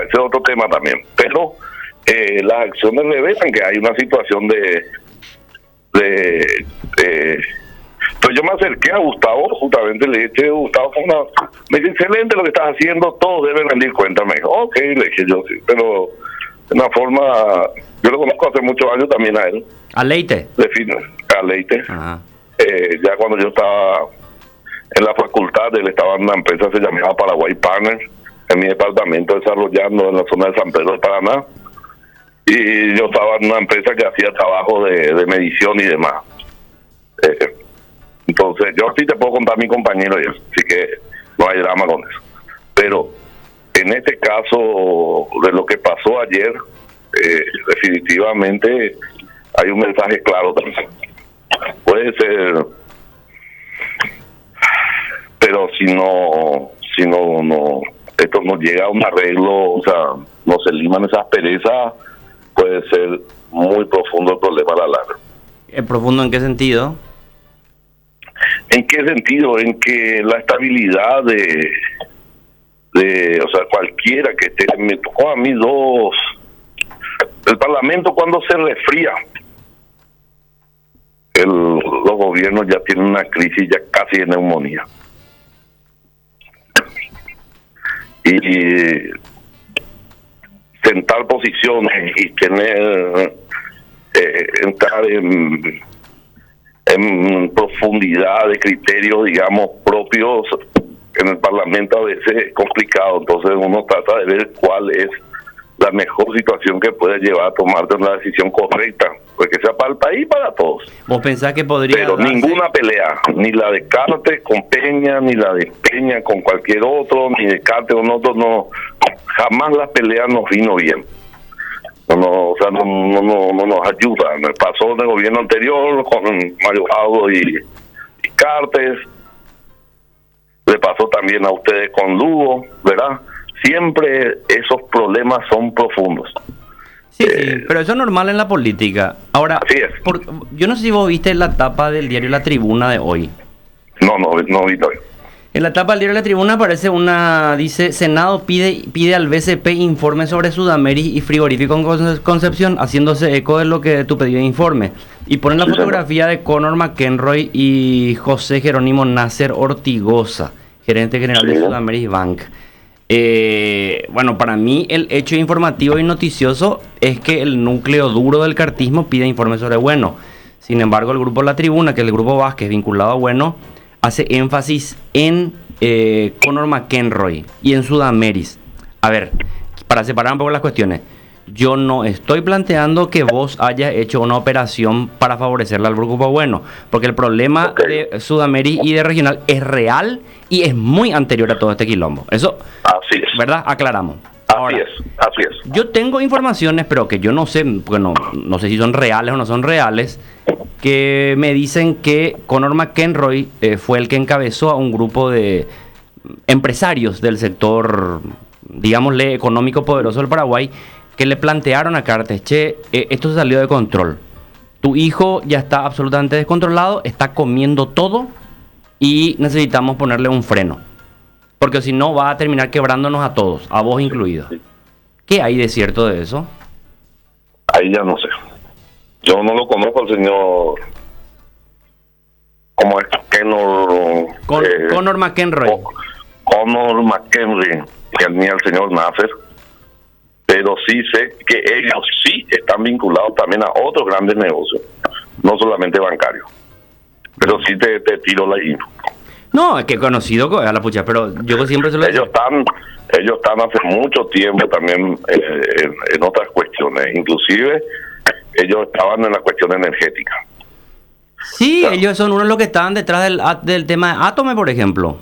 ese es otro tema también. Pero las acciones revelan que hay una situación Entonces yo me acerqué a Gustavo, justamente le dije, Gustavo, me dice, excelente lo que estás haciendo, todos deben rendir cuenta. Me dijo, ok, le dije yo, sí, pero de una forma, yo lo conozco hace muchos años también a él. ¿A Leite? A Leite. Ya cuando yo estaba en la facultad, él estaba en una empresa que se llamaba Paraguay Partners, en mi departamento, desarrollando en la zona de San Pedro de Paraná. Y yo estaba en una empresa que hacía trabajo de medición y demás. Entonces, yo sí te puedo contar a mi compañero y eso, así que no hay drama con eso. Pero en este caso de lo que pasó ayer, definitivamente hay un mensaje claro también. Puede ser, pero si no, esto no llega a un arreglo, o sea, no se liman esas perezas, puede ser muy profundo el problema a la larga. ¿Profundo en qué sentido? ¿En qué sentido? En que la estabilidad o sea, cualquiera que esté, me tocó a mí el Parlamento cuando se resfría, los gobiernos ya tienen una crisis ya casi de neumonía. Y sentar posiciones y tener, entrar en profundidad de criterios, digamos, propios en el Parlamento a veces es complicado. Entonces uno trata de ver cuál es la mejor situación que puede llevar a tomarte una decisión correcta, porque sea para el país y para todos. ¿Vos pensás que podría Pero darse... ninguna pelea, ni la de Cartes con Peña, ni la de Peña con cualquier otro, ni de Cartes con otro, no, jamás la pelea nos vino bien. O sea, no nos ayuda. Me pasó en el gobierno anterior con Mario Jaudo y Cartes, le pasó también a ustedes con Lugo, ¿verdad? Siempre esos problemas son profundos. Sí, pero eso es normal en la política. Ahora, así es. Yo no sé si vos viste la tapa del diario La Tribuna de hoy. No vi hoy. En la tapa del diario La Tribuna aparece dice, Senado pide al BCP informe sobre Sudamérica y frigorífico en Concepción, haciéndose eco de lo que tu pedido de informe. Y ponen la fotografía de Conor McEnroy y José Jerónimo Nasser Ortigosa, gerente general de Sudamérica Bank. Bueno, para mí el hecho informativo y noticioso es que el núcleo duro del cartismo pide informes sobre Bueno. Sin embargo, el grupo La Tribuna, que es el grupo Vázquez vinculado a Bueno, hace énfasis en Conor McEnroy y en Sudamérica. A ver, para separar un poco las cuestiones, yo no estoy planteando que vos hayas hecho una operación para favorecerle al grupo Bueno, porque el problema de Sudamérica y de regional es real y es muy anterior a todo este quilombo. Eso, así es, ¿verdad? Aclaramos. Ahora, así es. Yo tengo informaciones, pero que yo no sé, bueno, no sé si son reales o no son reales, que me dicen que Conor McEnroy fue el que encabezó a un grupo de empresarios del sector, digámosle, económico poderoso del Paraguay, que le plantearon a Cartes, esto se salió de control. Tu hijo ya está absolutamente descontrolado, está comiendo todo y necesitamos ponerle un freno. Porque si no va a terminar quebrándonos a todos, a vos incluido. ¿Qué hay de cierto de eso? Ahí ya no sé. Yo no lo conozco al señor... ¿Cómo es? Conor McEnroy. Conor McEnroy, ni al señor Nasser. Pero sí sé que ellos sí están vinculados también a otros grandes negocios, no solamente bancarios. Pero sí te tiro la info. No, es que he conocido a la pucha, pero yo siempre se lo ellos están hace mucho tiempo también en otras cuestiones, inclusive ellos estaban en la cuestión energética. Sí, claro. Ellos son uno de los que estaban detrás del tema de Atome, por ejemplo.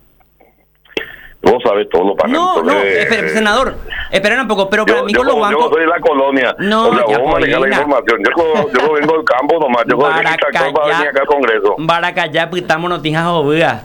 Vos sabés todo lo para senador, esperen un poco, pero para mí con los bancos... Yo soy de la colonia, no, o sea, vos manejás la información, yo vengo del campo nomás, yo vengo para venir acá al Congreso. Baracayá, pues estamos noticias obvias.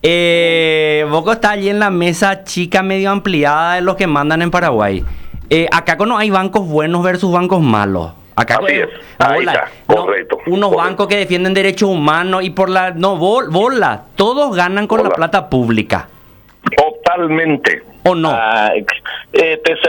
Vos está allí en la mesa chica medio ampliada de los que mandan en Paraguay. Acá no hay bancos buenos versus bancos malos. Acá así es, ahí está, correcto. Unos bancos que defienden derechos humanos y por la... No, bola, todos ganan con la plata pública. Totalmente. ¿O no? Te